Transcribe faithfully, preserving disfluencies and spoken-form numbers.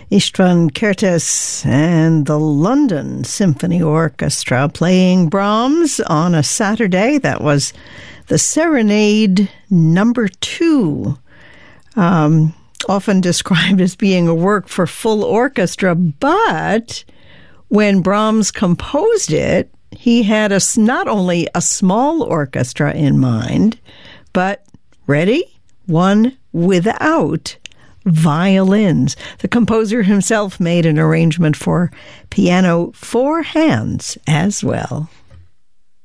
Istvan Kertész and the London Symphony Orchestra playing Brahms on a Saturday. That was the Serenade number two, um, often described as being a work for full orchestra, but when Brahms composed it, he had a, not only a small orchestra in mind, but, ready, one without violins. The composer himself made an arrangement for piano four hands as well.